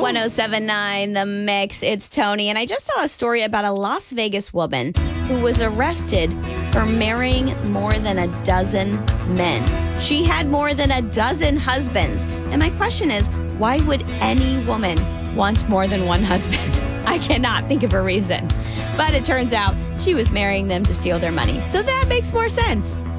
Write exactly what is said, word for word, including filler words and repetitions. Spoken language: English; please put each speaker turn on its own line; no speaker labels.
one oh seven point nine The Mix. It's Tony. And I just saw a story about a Las Vegas woman who was arrested for marrying more than a dozen men. She had more than a dozen husbands. And my question is, why would any woman want more than one husband? I cannot think of a reason. But it turns out she was marrying them to steal their money. So that makes more sense.